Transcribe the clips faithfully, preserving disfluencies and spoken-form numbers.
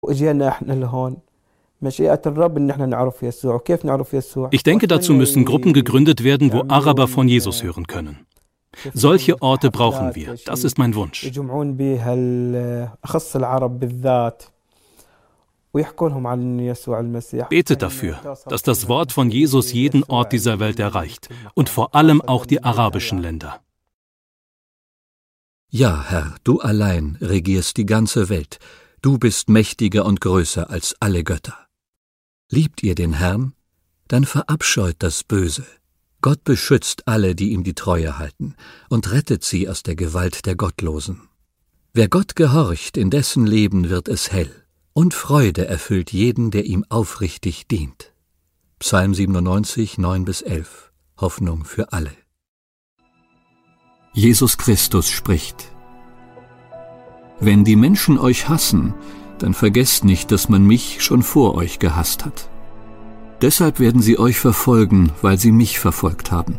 Ich denke, dazu müssen Gruppen gegründet werden, wo Araber von Jesus hören können. Solche Orte brauchen wir. Das ist mein Wunsch. Betet dafür, dass das Wort von Jesus jeden Ort dieser Welt erreicht und vor allem auch die arabischen Länder. Ja, Herr, du allein regierst die ganze Welt. Du bist mächtiger und größer als alle Götter. Liebt ihr den Herrn? Dann verabscheut das Böse. Gott beschützt alle, die ihm die Treue halten, und rettet sie aus der Gewalt der Gottlosen. Wer Gott gehorcht, in dessen Leben wird es hell, und Freude erfüllt jeden, der ihm aufrichtig dient. Psalm siebenundneunzig, neun bis elf. Hoffnung für alle. Jesus Christus spricht: Wenn die Menschen euch hassen, dann vergesst nicht, dass man mich schon vor euch gehasst hat. Deshalb werden sie euch verfolgen, weil sie mich verfolgt haben.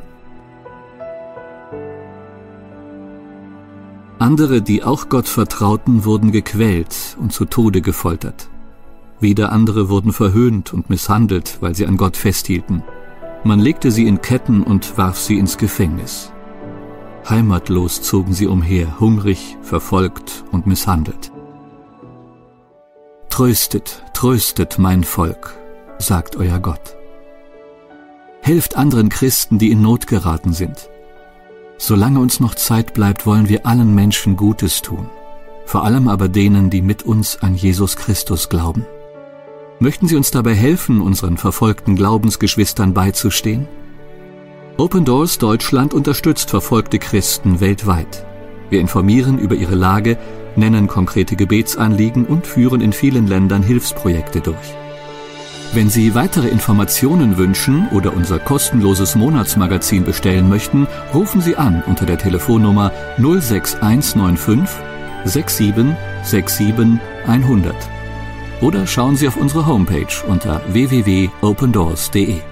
Andere, die auch Gott vertrauten, wurden gequält und zu Tode gefoltert. Wieder andere wurden verhöhnt und misshandelt, weil sie an Gott festhielten. Man legte sie in Ketten und warf sie ins Gefängnis. Heimatlos zogen sie umher, hungrig, verfolgt und misshandelt. Tröstet, tröstet mein Volk, sagt euer Gott. Helft anderen Christen, die in Not geraten sind. Solange uns noch Zeit bleibt, wollen wir allen Menschen Gutes tun, vor allem aber denen, die mit uns an Jesus Christus glauben. Möchten Sie uns dabei helfen, unseren verfolgten Glaubensgeschwistern beizustehen? Open Doors Deutschland unterstützt verfolgte Christen weltweit. Wir informieren über ihre Lage, nennen konkrete Gebetsanliegen und führen in vielen Ländern Hilfsprojekte durch. Wenn Sie weitere Informationen wünschen oder unser kostenloses Monatsmagazin bestellen möchten, rufen Sie an unter der Telefonnummer null sechs eins neun fünf sechs sieben sechs sieben hundert oder schauen Sie auf unsere Homepage unter w w w punkt open doors punkt d e.